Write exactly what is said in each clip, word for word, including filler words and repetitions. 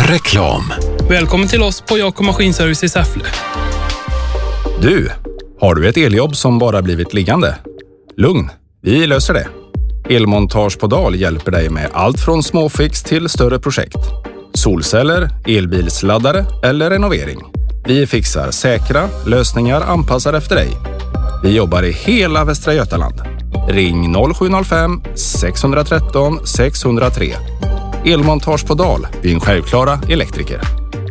Reklam. Välkommen till oss på Jakob Maskinservice i Säffle. Du, har du ett eljobb som bara blivit liggande? Lugn, vi löser det. Elmontage på Dal hjälper dig med allt från småfix till större projekt. Solceller, elbilsladdare eller renovering. Vi fixar säkra lösningar anpassade efter dig. Vi jobbar i hela Västra Götaland. Ring noll sju noll fem sex ett tre sex noll tre. Elmontage på Dal, din självklara elektriker.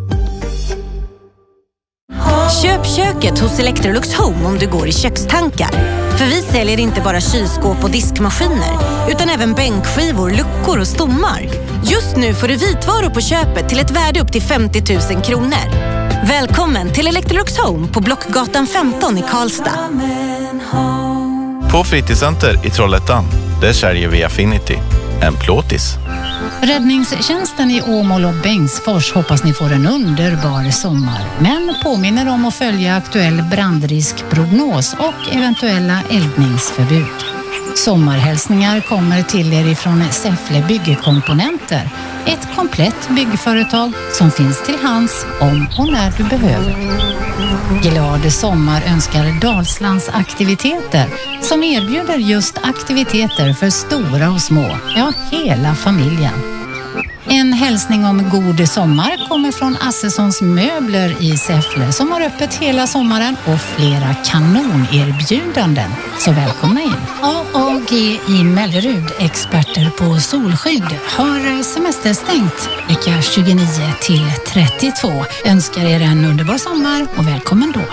Köp köket hos Electrolux Home om du går i kökstankar. För vi säljer inte bara kylskåp och diskmaskiner utan även bänkskivor, luckor och stommar. Just nu får du vitvaror på köpet till ett värde upp till femtio tusen kronor. Välkommen till Electrolux Home på Blockgatan femton i Karlstad. På Fritidscenter i Trollhättan, där säljer vi Affinity, en plåtis. Räddningstjänsten i Åmål och Bengtsfors hoppas ni får en underbar sommar. Men påminner om att följa aktuell brandriskprognos och eventuella eldningsförbud. Sommarhälsningar kommer till er ifrån Säffle Byggekomponenter. Ett komplett byggföretag som finns till hands om och när du behöver. Glad sommar önskar Dalslands aktiviteter som erbjuder just aktiviteter för stora och små, ja hela familjen. En hälsning om god sommar kommer från Assessons möbler i Säffle som har öppet hela sommaren och flera kanonerbjudanden. Så välkomna in. A A G i Mellerud, experter på solskydd, har semesterstängt vecka tjugonio till trettiotvå. Önskar er en underbar sommar och välkommen då.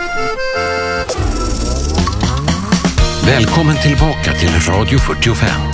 Välkommen tillbaka till Radio fyrtiofem.